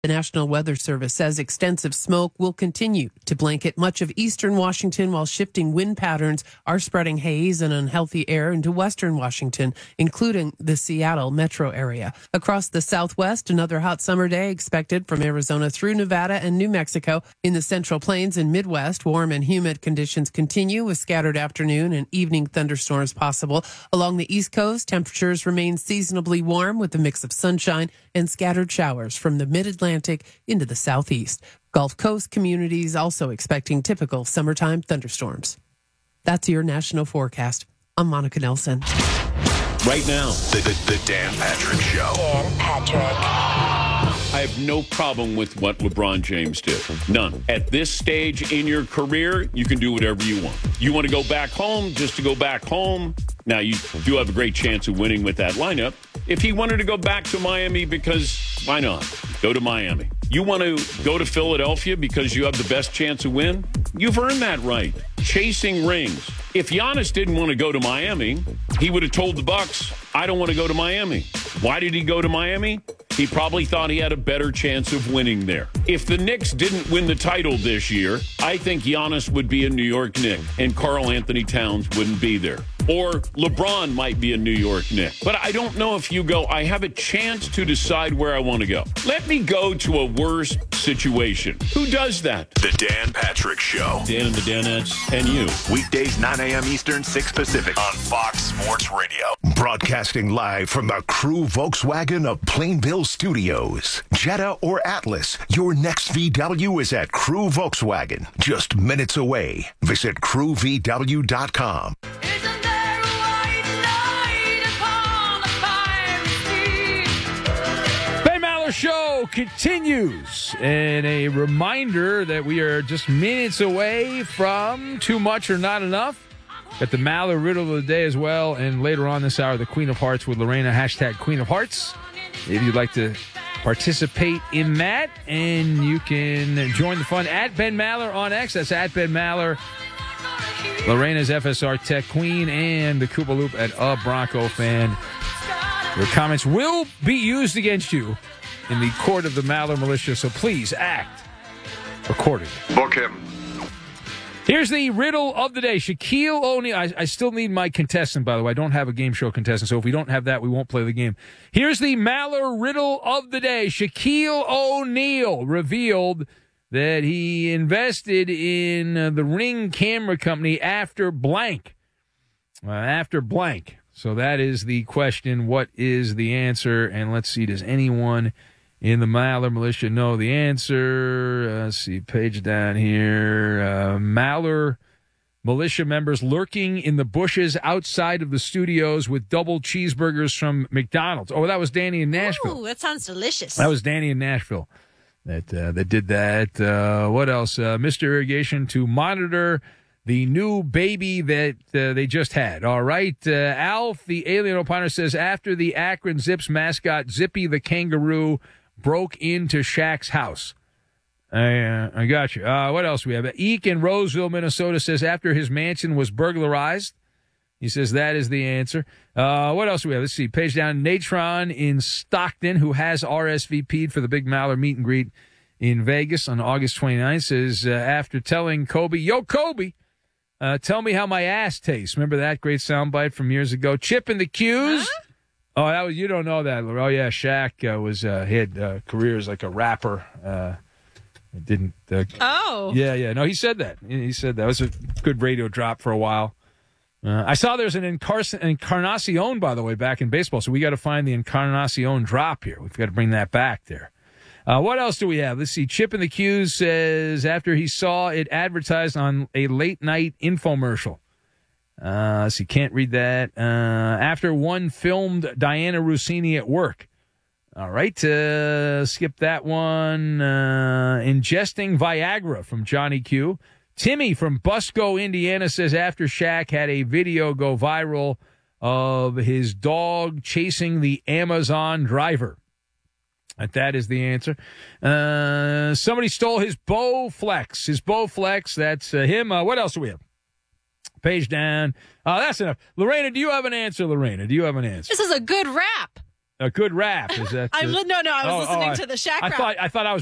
The National Weather Service says extensive smoke will continue to blanket much of eastern Washington while shifting wind patterns are spreading haze and unhealthy air into western Washington, including the Seattle metro area. Across the southwest, another hot summer day expected from Arizona through Nevada and New Mexico. In the Central Plains and Midwest, warm and humid conditions continue with scattered afternoon and evening thunderstorms possible. Along the East Coast, temperatures remain seasonably warm with a mix of sunshine and scattered showers from the mid-Atlantic into the southeast. Gulf Coast communities also expecting typical summertime thunderstorms. That's your national forecast. I'm Monica Nelson. Right now, the Dan Patrick Show. Dan Patrick. I have no problem with what LeBron James did. None. At this stage in your career, you can do whatever you want. You want to go back home just to go back home. Now, you do have a great chance of winning with that lineup. If he wanted to go back to Miami, because why not? Go to Miami. You want to go to Philadelphia because you have the best chance to win? You've earned that right. Chasing rings. If Giannis didn't want to go to Miami, he would have told the Bucks, I don't want to go to Miami. Why did he go to Miami? He probably thought he had a better chance of winning there. If the Knicks didn't win the title this year, I think Giannis would be a New York Knick and Karl Anthony Towns wouldn't be there. Or LeBron might be a New York Knick. But I don't know if you go, I have a chance to decide where I want to go. Let me go to a worse situation. Who does that? The Dan Patrick Show. Dan and the Danettes and you. Weekdays 9 a.m. Eastern, 6 Pacific on Fox Sports Radio. Broadcasting live from the Crew Volkswagen of Plainville Studios. Jetta or Atlas, your next VW is at Crew Volkswagen. Just minutes away. Visit crewvw.com. Show continues, and a reminder that we are just minutes away from Too Much or Not Enough. Got the Maller riddle of the day as well, and later on this hour, the Queen of Hearts with Lorena, hashtag Queen of Hearts. If you'd like to participate in that, and you can join the fun at Ben Maller on X. That's at Ben Maller. Lorena's FSR Tech Queen, and the Koopa Loop at A Bronco Fan. Your comments will be used against you in the court of the Maller Militia, so please act accordingly. Book him. Here's the riddle of the day. Shaquille O'Neal. I still need my contestant, by the way. I don't have a game show contestant, so if we don't have that, we won't play the game. Here's the Maller riddle of the day. Shaquille O'Neal revealed that he invested in the Ring Camera Company after blank. So that is the question. What is the answer? And let's see, does anyone in the Maller Militia know the answer? Let's see, page down here. Maller Militia members lurking in the bushes outside of the studios with double cheeseburgers from McDonald's. Oh, that was Danny in Nashville. Ooh, that sounds delicious. That was Danny in Nashville that did that. What else? Mr. Irrigation to monitor the new baby that they just had. All right. Alf, the alien opiner, says after the Akron Zips mascot, Zippy the kangaroo, broke into Shaq's house. I got you. What else we have? Eek in Roseville, Minnesota, says after his mansion was burglarized. He says that is the answer. What else do we have? Let's see. Page down. Natron in Stockton, who has RSVP'd for the Big Maller meet and greet in Vegas on August 29th, says after telling Kobe, yo, Kobe, tell me how my ass tastes. Remember that great soundbite from years ago? Chip in the Q's. Huh? Oh, that was, you don't know that. Oh, yeah, Shaq he had career as like a rapper. Didn't. Yeah. No, he said that. He said that. It was a good radio drop for a while. I saw there's an Encarnacion, by the way, back in baseball. So we got to find the Encarnacion drop here. We've got to bring that back there. What else do we have? Let's see. Chip in the Q's says after he saw it advertised on a late night infomercial. Let's see. Can't read that. After one filmed Diana Rossini at work. All right. Skip that one. Ingesting Viagra from Johnny Q. Timmy from Busco, Indiana says after Shaq had a video go viral of his dog chasing the Amazon driver. That is the answer. Somebody stole his Bowflex. That's him. What else do we have? Page down. That's enough. Lorena, do you have an answer, This is a good rap. A good rap is that? No, I was listening to the Shack I rap. thought I was